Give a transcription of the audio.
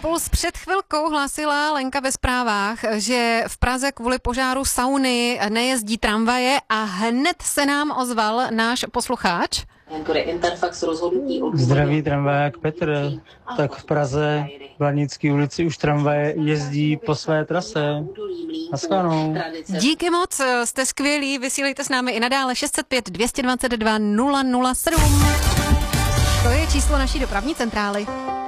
Impuls před chvilkou hlásila Lenka ve zprávách, že v Praze kvůli požáru sauny nejezdí tramvaje a hned se nám ozval náš posluchač. Zdraví tramvaják Petr. Tak v Praze, v Lanické ulici už tramvaje jezdí po své trase. Naschledanou. Díky moc, jste skvělí, vysílejte s námi i nadále 605 222 007. To je číslo naší dopravní centrály.